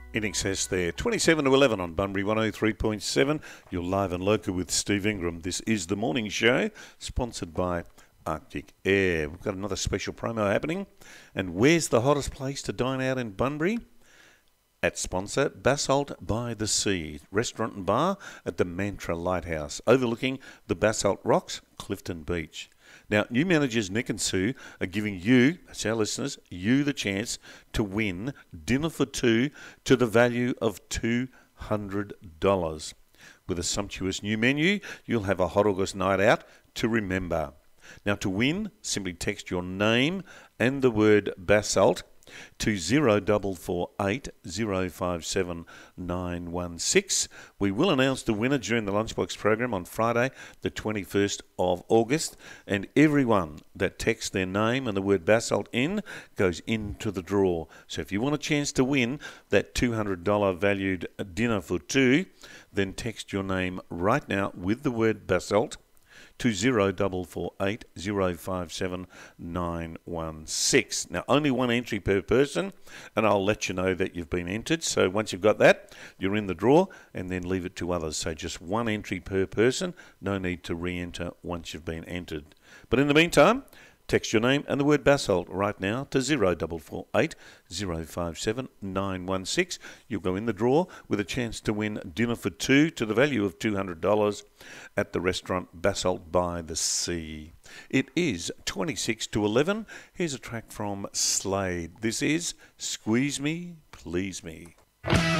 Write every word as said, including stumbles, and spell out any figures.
In excess there, twenty-seven to eleven on Bunbury one oh three point seven. You're live and local with Steve Ingram. This is the morning show, sponsored by Arctic Air. We've got another special promo happening. And where's the hottest place to dine out in Bunbury? At sponsor, Basalt by the Sea, restaurant and bar at the Mantra Lighthouse, overlooking the Basalt Rocks, Clifton Beach. Now, new managers Nick and Sue are giving you, that's our listeners, you the chance to win dinner for two to the value of two hundred dollars. With a sumptuous new menu, you'll have a hot August night out to remember. Now, to win, simply text your name and the word Basalt to zero four four eight zero five seven nine one six. We will announce the winner during the Lunchbox program on Friday, the twenty-first of August, and everyone that texts their name and the word Basalt in goes into the draw. So if you want a chance to win that two hundred dollars valued dinner for two, then text your name right now with the word Basalt to zero four four eight zero five seven nine one six. Now, only one entry per person, and I'll let you know that you've been entered. So once you've got that, you're in the draw, and then leave it to others. So just one entry per person. No need to re-enter once you've been entered. But in the meantime, text your name and the word Basalt right now to zero four four eight zero five seven nine one six. You'll go in the draw with a chance to win dinner for two to the value of two hundred dollars at the restaurant Basalt by the Sea. It is twenty-six to eleven. Here's a track from Slade. This is Squeeze Me, Please Me.